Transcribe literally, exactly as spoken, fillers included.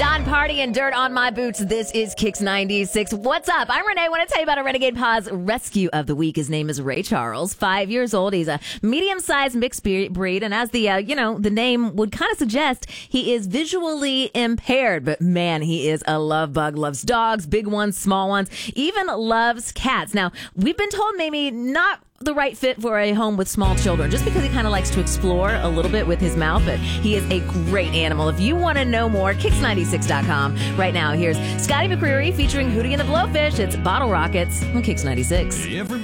John Party and Dirt on My Boots. This is Kicks ninety-six. What's up? I'm Renee. I want to tell you about a Renegade Paws rescue of the week. His name is Ray Charles, five years old. He's a medium-sized mixed breed, and as the uh, you know the name would kind of suggest, he is visually impaired. But man, he is a love bug. Loves dogs, big ones, small ones, even loves cats. Now, we've been told maybe not the right fit for a home with small children, just because he kind of likes to explore a little bit with his mouth, but he is a great animal. If you want to know more, kicks ninety-six dot com. Right now, here's Scotty McCreery featuring Hootie and the Blowfish. It's Bottle Rockets on Kicks ninety-six.